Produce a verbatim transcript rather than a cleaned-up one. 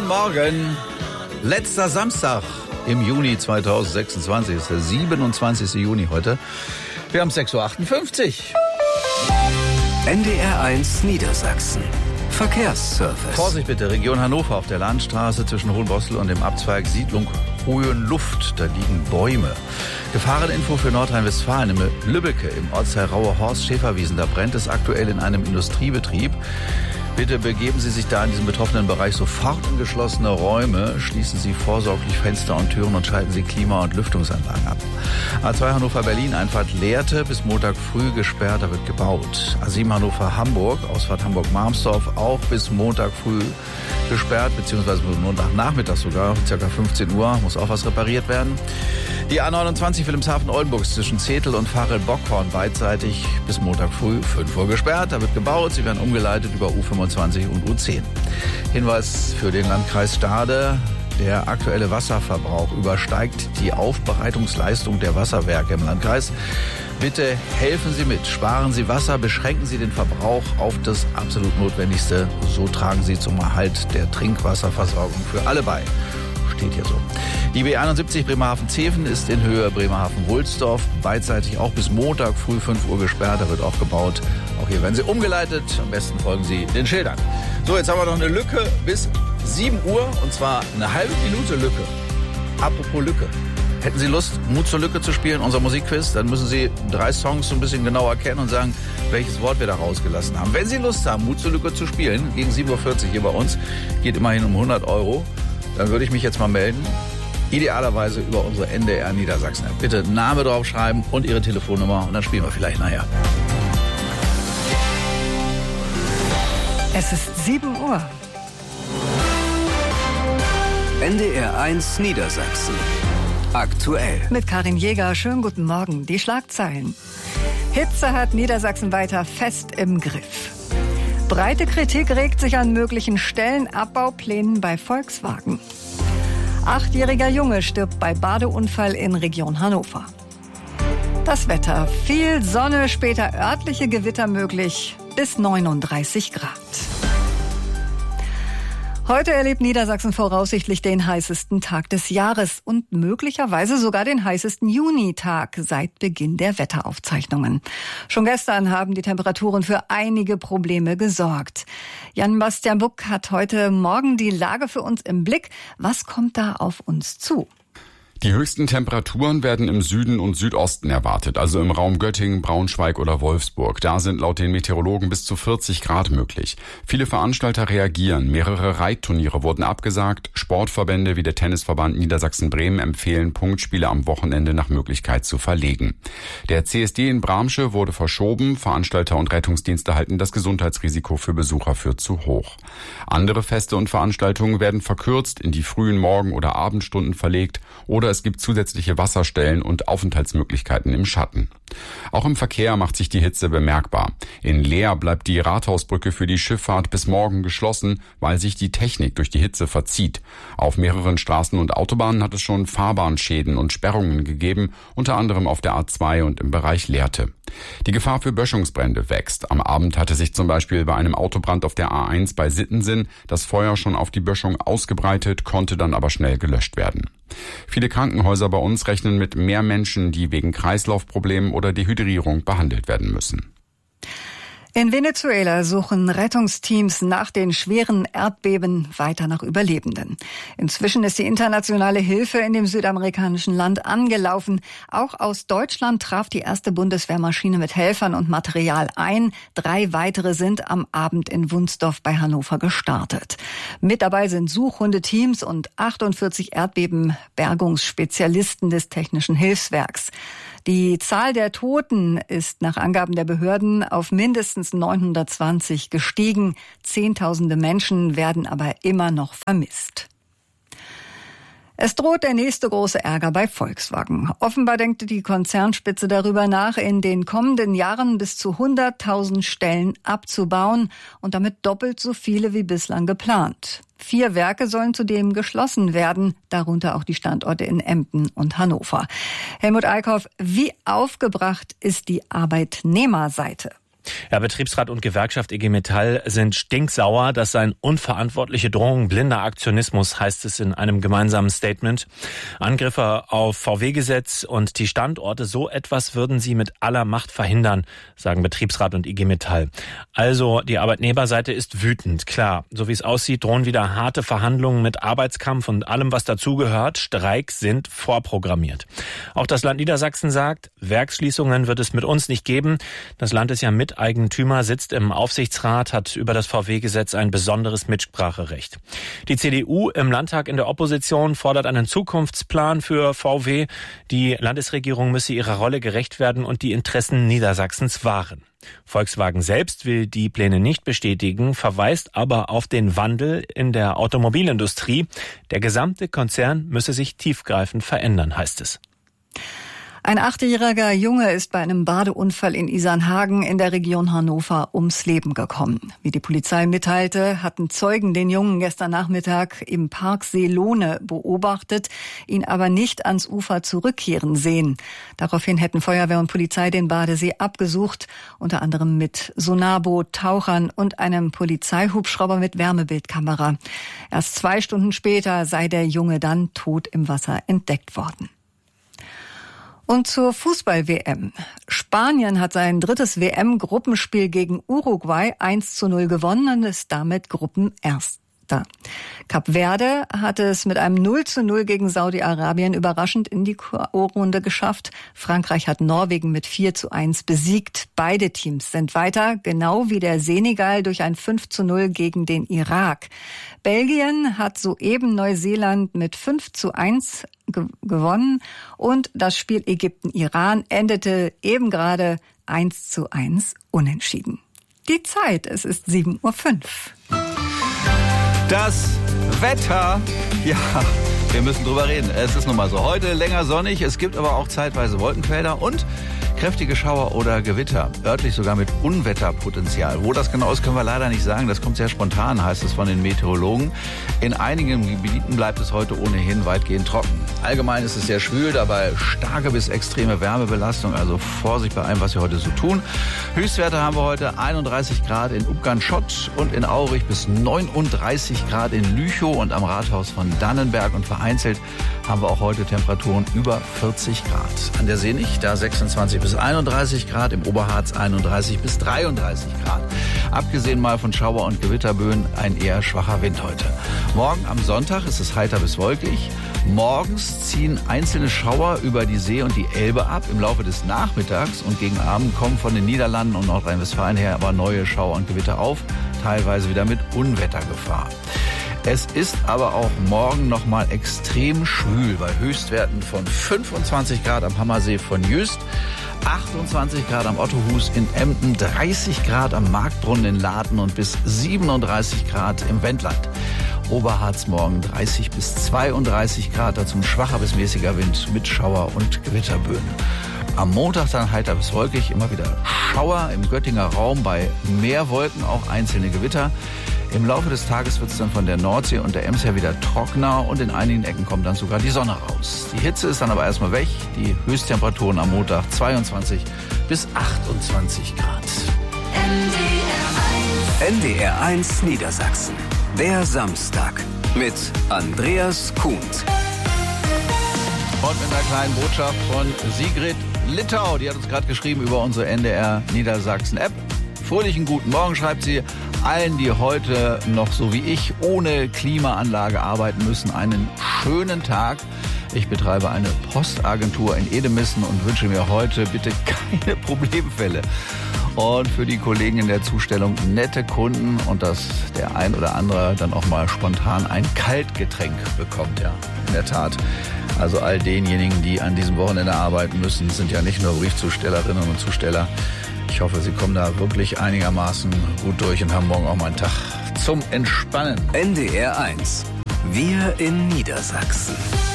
Morgen. Letzter Samstag im Juni zweitausendsechsundzwanzig. Ist der siebenundzwanzigste Juni heute. Wir haben sechs Uhr achtundfünfzig. N D R eins Niedersachsen. Verkehrsservice. Vorsicht bitte, Region Hannover auf der Landstraße zwischen Hohenbossel und dem Abzweig Siedlung Hohenluft. Da liegen Bäume. Gefahreninfo für Nordrhein-Westfalen. Im Lübbecke im Ortsteil Raue Horst Schäferwiesen. Da brennt es aktuell in einem Industriebetrieb. Bitte begeben Sie sich da in diesem betroffenen Bereich sofort in geschlossene Räume. Schließen Sie vorsorglich Fenster und Türen und schalten Sie Klima- und Lüftungsanlagen ab. A zwei Hannover-Berlin, Einfahrt Lehrte, bis Montag früh gesperrt, da wird gebaut. A sieben Hannover-Hamburg, Ausfahrt Hamburg-Marmsdorf, auch bis Montag früh gesperrt, beziehungsweise Montag-Nachmittag sogar, ca. fünfzehn Uhr, muss auch was repariert werden. Die A neunundzwanzig Wilhelmshaven-Oldenburg zwischen Zetel und Varel-Bockhorn beidseitig bis Montag früh fünf Uhr gesperrt, da wird gebaut. Sie werden umgeleitet über U fünfundzwanzig und U zehn. Hinweis für den Landkreis Stade. Der aktuelle Wasserverbrauch übersteigt die Aufbereitungsleistung der Wasserwerke im Landkreis. Bitte helfen Sie mit, sparen Sie Wasser, beschränken Sie den Verbrauch auf das absolut Notwendigste. So tragen Sie zum Erhalt der Trinkwasserversorgung für alle bei. Steht hier so. Die B einundsiebzig Bremerhaven-Zeven ist in Höhe Bremerhaven-Wulsdorf beidseitig auch bis Montag früh fünf Uhr gesperrt. Da wird auch gebaut. Auch hier werden Sie umgeleitet. Am besten folgen Sie den Schildern. So, jetzt haben wir noch eine Lücke bis sieben Uhr und zwar eine halbe Minute Lücke. Apropos Lücke. Hätten Sie Lust, Mut zur Lücke zu spielen, unser Musikquiz, dann müssen Sie drei Songs so ein bisschen genauer kennen und sagen, welches Wort wir da rausgelassen haben. Wenn Sie Lust haben, Mut zur Lücke zu spielen, gegen sieben Uhr vierzig hier bei uns, geht immerhin um hundert Euro, dann würde ich mich jetzt mal melden. Idealerweise über unsere N D R Niedersachsen-App. Bitte Name draufschreiben und Ihre Telefonnummer und dann spielen wir vielleicht nachher. Es ist sieben Uhr. N D R eins Niedersachsen. Aktuell. Mit Karin Jäger, schönen guten Morgen. Die Schlagzeilen. Hitze hat Niedersachsen weiter fest im Griff. Breite Kritik regt sich an möglichen Stellenabbauplänen bei Volkswagen. Achtjähriger Junge stirbt bei Badeunfall in Region Hannover. Das Wetter. Viel Sonne, später örtliche Gewitter möglich. Bis neununddreißig Grad. Heute erlebt Niedersachsen voraussichtlich den heißesten Tag des Jahres und möglicherweise sogar den heißesten Junitag seit Beginn der Wetteraufzeichnungen. Schon gestern haben die Temperaturen für einige Probleme gesorgt. Jan-Bastian Buck hat heute Morgen die Lage für uns im Blick. Was kommt da auf uns zu? Die höchsten Temperaturen werden im Süden und Südosten erwartet, also im Raum Göttingen, Braunschweig oder Wolfsburg. Da sind laut den Meteorologen bis zu vierzig Grad möglich. Viele Veranstalter reagieren. Mehrere Reitturniere wurden abgesagt. Sportverbände wie der Tennisverband Niedersachsen-Bremen empfehlen, Punktspiele am Wochenende nach Möglichkeit zu verlegen. Der C S D in Bramsche wurde verschoben. Veranstalter und Rettungsdienste halten das Gesundheitsrisiko für Besucher für zu hoch. Andere Feste und Veranstaltungen werden verkürzt, in die frühen Morgen- oder Abendstunden verlegt oder es gibt zusätzliche Wasserstellen und Aufenthaltsmöglichkeiten im Schatten. Auch im Verkehr macht sich die Hitze bemerkbar. In Leer bleibt die Rathausbrücke für die Schifffahrt bis morgen geschlossen, weil sich die Technik durch die Hitze verzieht. Auf mehreren Straßen und Autobahnen hat es schon Fahrbahnschäden und Sperrungen gegeben, unter anderem auf der A zwei und im Bereich Lehrte. Die Gefahr für Böschungsbrände wächst. Am Abend hatte sich zum Beispiel bei einem Autobrand auf der A eins bei Sittensen das Feuer schon auf die Böschung ausgebreitet, konnte dann aber schnell gelöscht werden. Viele Krankenhäuser bei uns rechnen mit mehr Menschen, die wegen Kreislaufproblemen oder Dehydrierung behandelt werden müssen. In Venezuela suchen Rettungsteams nach den schweren Erdbeben weiter nach Überlebenden. Inzwischen ist die internationale Hilfe in dem südamerikanischen Land angelaufen. Auch aus Deutschland traf die erste Bundeswehrmaschine mit Helfern und Material ein. Drei weitere sind am Abend in Wunsdorf bei Hannover gestartet. Mit dabei sind Suchhundeteams und achtundvierzig Erdbebenbergungsspezialisten des Technischen Hilfswerks. Die Zahl der Toten ist nach Angaben der Behörden auf mindestens neunhundertzwanzig gestiegen. Zehntausende Menschen werden aber immer noch vermisst. Es droht der nächste große Ärger bei Volkswagen. Offenbar denkt die Konzernspitze darüber nach, in den kommenden Jahren bis zu hunderttausend Stellen abzubauen und damit doppelt so viele wie bislang geplant. Vier Werke sollen zudem geschlossen werden, darunter auch die Standorte in Emden und Hannover. Helmut Eickhoff, wie aufgebracht ist die Arbeitnehmerseite? Ja, Betriebsrat und Gewerkschaft I G Metall sind stinksauer. Das seien unverantwortliche Drohungen, blinder Aktionismus, heißt es in einem gemeinsamen Statement. Angriffe auf V W-Gesetz und die Standorte, so etwas würden sie mit aller Macht verhindern, sagen Betriebsrat und I G Metall. Also die Arbeitnehmerseite ist wütend, klar. So wie es aussieht, drohen wieder harte Verhandlungen mit Arbeitskampf und allem, was dazugehört. Streiks sind vorprogrammiert. Auch das Land Niedersachsen sagt, Werksschließungen wird es mit uns nicht geben. Das Land ist ja Miteigentümer, sitzt im Aufsichtsrat, hat über das V W-Gesetz ein besonderes Mitspracherecht. Die C D U im Landtag in der Opposition fordert einen Zukunftsplan für V W. Die Landesregierung müsse ihrer Rolle gerecht werden und die Interessen Niedersachsens wahren. Volkswagen selbst will die Pläne nicht bestätigen, verweist aber auf den Wandel in der Automobilindustrie. Der gesamte Konzern müsse sich tiefgreifend verändern, heißt es. Ein achtjähriger Junge ist bei einem Badeunfall in Isernhagen in der Region Hannover ums Leben gekommen. Wie die Polizei mitteilte, hatten Zeugen den Jungen gestern Nachmittag im Park Seelone beobachtet, ihn aber nicht ans Ufer zurückkehren sehen. Daraufhin hätten Feuerwehr und Polizei den Badesee abgesucht, unter anderem mit Sonarboot, Tauchern und einem Polizeihubschrauber mit Wärmebildkamera. Erst zwei Stunden später sei der Junge dann tot im Wasser entdeckt worden. Und zur Fußball-W M. Spanien hat sein drittes W M-Gruppenspiel gegen Uruguay eins zu null gewonnen und ist damit Gruppenerster. Kap Verde hat es mit einem null zu null gegen Saudi-Arabien überraschend in die K O-Runde geschafft. Frankreich hat Norwegen mit vier zu eins besiegt. Beide Teams sind weiter, genau wie der Senegal durch ein fünf zu null gegen den Irak. Belgien hat soeben Neuseeland mit fünf zu eins ge- gewonnen und das Spiel Ägypten-Iran endete eben gerade eins zu eins unentschieden. Die Zeit, es ist sieben Uhr fünf. Das Wetter, ja, wir müssen drüber reden. Es ist nun mal so. Heute länger sonnig, es gibt aber auch zeitweise Wolkenfelder und kräftige Schauer oder Gewitter. Örtlich sogar mit Unwetterpotenzial. Wo das genau ist, können wir leider nicht sagen. Das kommt sehr spontan, heißt es von den Meteorologen. In einigen Gebieten bleibt es heute ohnehin weitgehend trocken. Allgemein ist es sehr schwül, dabei starke bis extreme Wärmebelastung. Also Vorsicht bei allem, was wir heute so tun. Höchstwerte haben wir heute einunddreißig Grad in Upgan-Schott und in Aurich bis neununddreißig Grad in Lüchow und am Rathaus von Dannenberg. Und vereinzelt haben wir auch heute Temperaturen über vierzig Grad. An der See nicht, da sechsundzwanzig bis einunddreißig Grad, im Oberharz einunddreißig bis dreiunddreißig Grad. Abgesehen mal von Schauer- und Gewitterböen ein eher schwacher Wind heute. Morgen am Sonntag ist es heiter bis wolkig. Morgens ziehen einzelne Schauer über die See und die Elbe ab. Im Laufe des Nachmittags und gegen Abend kommen von den Niederlanden und Nordrhein-Westfalen her aber neue Schauer und Gewitter auf, teilweise wieder mit Unwettergefahr. Es ist aber auch morgen noch mal extrem schwül bei Höchstwerten von fünfundzwanzig Grad am Hammersee von Jüst, achtundzwanzig Grad am Ottohus in Emden, dreißig Grad am Marktbrunnen in Laden und bis siebenunddreißig Grad im Wendland. Oberharz morgen dreißig bis zweiunddreißig Grad, dazu ein schwacher bis mäßiger Wind mit Schauer- und Gewitterböen. Am Montag dann heiter bis wolkig, immer wieder Schauer im Göttinger Raum, bei mehr Wolken auch einzelne Gewitter. Im Laufe des Tages wird es dann von der Nordsee und der Ems her wieder trockener und in einigen Ecken kommt dann sogar die Sonne raus. Die Hitze ist dann aber erstmal weg. Die Höchsttemperaturen am Montag zweiundzwanzig bis achtundzwanzig Grad. N D R eins Niedersachsen. Der Samstag mit Andreas Kuhn. Und mit einer kleinen Botschaft von Sigrid Littau. Die hat uns gerade geschrieben über unsere N D R Niedersachsen App. Fröhlichen guten Morgen, schreibt sie. Allen, die heute noch so wie ich ohne Klimaanlage arbeiten müssen, einen schönen Tag. Ich betreibe eine Postagentur in Edemissen und wünsche mir heute bitte keine Problemfälle. Und für die Kollegen in der Zustellung nette Kunden und dass der ein oder andere dann auch mal spontan ein Kaltgetränk bekommt. Ja, in der Tat. Also all denjenigen, die an diesem Wochenende arbeiten müssen, sind ja nicht nur Briefzustellerinnen und Zusteller. Ich hoffe, Sie kommen da wirklich einigermaßen gut durch und haben morgen auch mal einen Tag zum Entspannen. N D R eins. Wir in Niedersachsen.